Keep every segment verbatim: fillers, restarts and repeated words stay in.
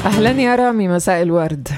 أهلا يا رامي، مساء الورد.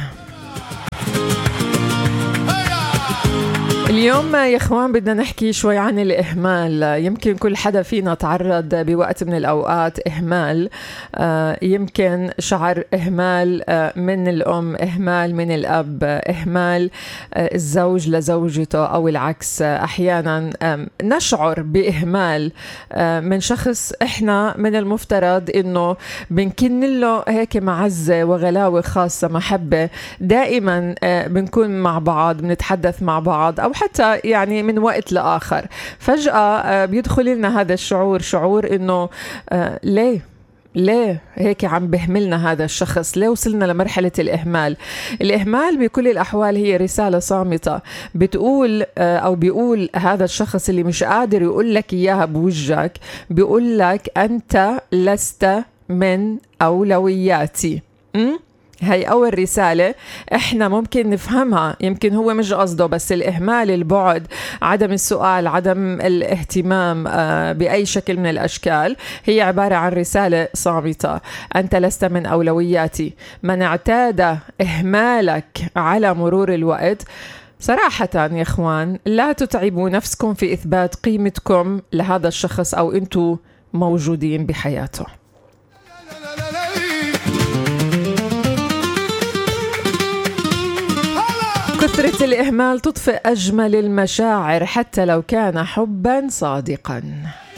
اليوم يا اخوان بدنا نحكي شوي عن الإهمال. يمكن كل حدا فينا تعرض بوقت من الأوقات إهمال. آه يمكن شعر إهمال آه من الأم، إهمال من الأب، إهمال آه الزوج لزوجته أو العكس. آه أحيانا آه نشعر بإهمال آه من شخص إحنا من المفترض إنه بنكن له هيك معزة وغلاوة خاصة، محبة دائما. آه بنكون مع بعض، بنتحدث مع بعض، أو حتى يعني من وقت لآخر فجأة بيدخل لنا هذا الشعور، شعور إنه آه ليه ليه هيك عم بهملنا هذا الشخص؟ ليه وصلنا لمرحلة الإهمال؟ الإهمال بكل الأحوال هي رسالة صامتة بتقول آه أو بيقول هذا الشخص اللي مش قادر يقول لك إياها بوجهك، بيقول لك أنت لست من أولوياتي. م? هاي أول رسالة إحنا ممكن نفهمها. يمكن هو مش قصده، بس الإهمال، البعد، عدم السؤال، عدم الاهتمام بأي شكل من الأشكال هي عبارة عن رسالة صامتة. أنت لست من أولوياتي. من اعتاد إهمالك على مرور الوقت، صراحة يا إخوان لا تتعبوا نفسكم في إثبات قيمتكم لهذا الشخص أو أنتوا موجودين بحياته. كثرة الإهمال تطفئ أجمل المشاعر حتى لو كان حبا صادقا.